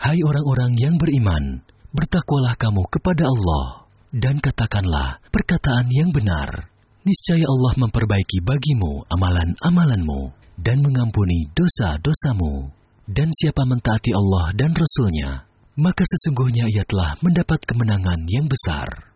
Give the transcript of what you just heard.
Hai orang-orang yang beriman, bertakwalah kamu kepada Allah, dan katakanlah perkataan yang benar. Niscaya Allah memperbaiki bagimu amalan-amalanmu, dan mengampuni dosa-dosamu. Dan siapa mentaati Allah dan Rasul-Nya, maka sesungguhnya ia telah mendapat kemenangan yang besar.